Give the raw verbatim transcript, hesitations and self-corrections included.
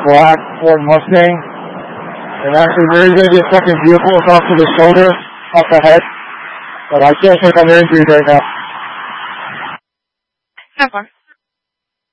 black Ford Mustang. And actually there is going to be a second vehicle off to the shoulder, off the head. But I can't check on their injuries right now. How far?